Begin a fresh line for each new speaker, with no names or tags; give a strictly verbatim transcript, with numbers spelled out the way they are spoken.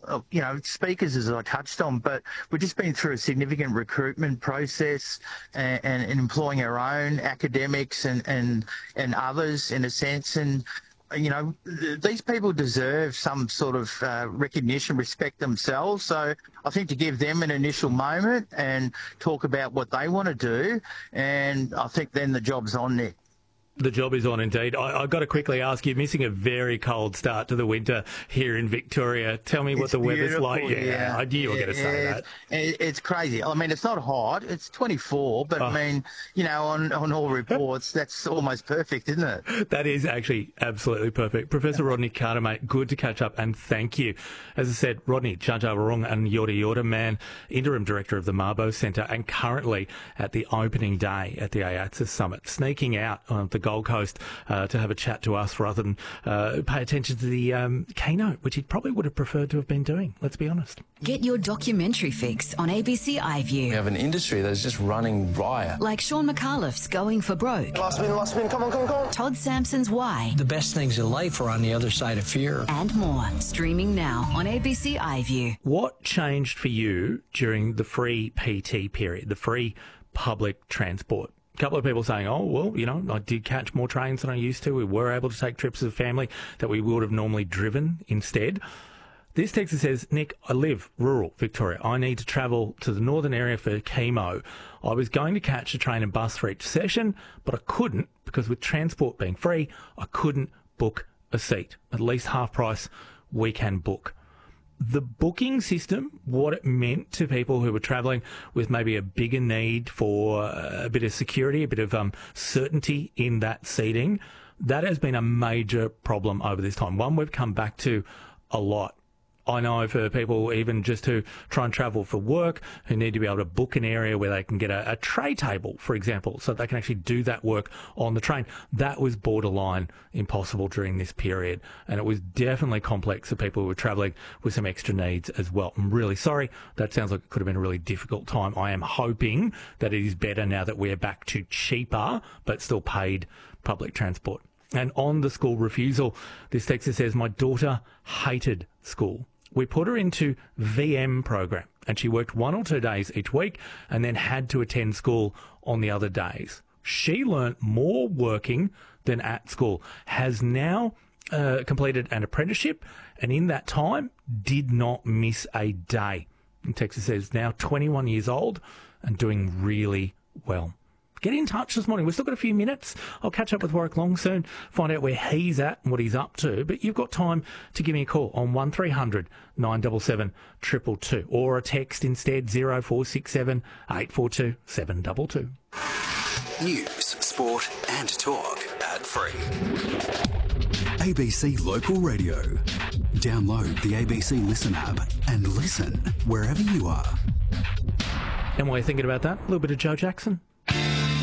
uh, you know, speakers, as I touched on, but we've just been through a significant recruitment process and, and, and employing our own academics and, and, and others in a sense. And, you know, th- these people deserve some sort of uh, recognition, respect themselves. So I think to give them an initial moment and talk about what they want to do, and I think then the job's on, Nick.
The job is on indeed. I, I've got to quickly ask you, missing a very cold start to the winter here in Victoria. Tell me what
It's
the weather's
beautiful,
like. Yeah,
yeah.
I knew you were
Yeah,
going to say
yeah,
that.
It's, it's crazy. I mean, it's not hot. It's twenty-four, but
Oh.
I mean, you know, on, on all reports, that's almost perfect, isn't it?
That is actually absolutely perfect. Professor Rodney Carter, mate, good to catch up and thank you. As I said, Rodney Chajarwarong and Yorta Yorta man, Interim Director of the Mabo Centre and currently at the opening day at the A A T S A Summit, sneaking out on the Gold Coast uh, to have a chat to us rather than uh, pay attention to the um, keynote, which he probably would have preferred to have been doing, let's be honest.
Get your documentary fix on A B C iView.
We have an industry that's just running riot.
Like Sean McAuliffe's Going for Broke.
Last spin, last spin, come on, come on, come on.
Todd Sampson's Why.
The best things in life are on the other side of fear.
And more. Streaming now on A B C iView.
What changed for you during the free P T period, the free public transport? A couple of people saying, oh, well, you know, I did catch more trains than I used to. We were able to take trips as a family that we would have normally driven instead. This texter says, Nick, I live rural Victoria. I need to travel to the northern area for chemo. I was going to catch a train and bus for each session, but I couldn't because with transport being free, I couldn't book a seat. At least half price, we can book. The booking system, what it meant to people who were travelling with maybe a bigger need for a bit of security, a bit of um, certainty in that seating, that has been a major problem over this time. One we've come back to a lot. I know for people even just who try and travel for work, who need to be able to book an area where they can get a, a tray table, for example, so they can actually do that work on the train. That was borderline impossible during this period. And it was definitely complex for people who were travelling with some extra needs as well. I'm really sorry. That sounds like it could have been a really difficult time. I am hoping that it is better now that we're back to cheaper, but still paid public transport. And on the school refusal, this texter says, my daughter hated school. We put her into V M program and she worked one or two days each week and then had to attend school on the other days. She learnt more working than at school, has now uh, completed an apprenticeship and in that time did not miss a day. And Texas says now twenty-one years old and doing really well. Get in touch this morning. We've still got a few minutes. I'll catch up with Warwick Long soon, find out where he's at and what he's up to. But you've got time to give me a call on one three hundred nine seven seven two two two or a text instead zero four six seven eight four two seven two two.
News, sport and talk ad free.
A B C Local Radio. Download the A B C Listen app and listen wherever you are.
And while you're thinking about that, a little bit of Joe Jackson.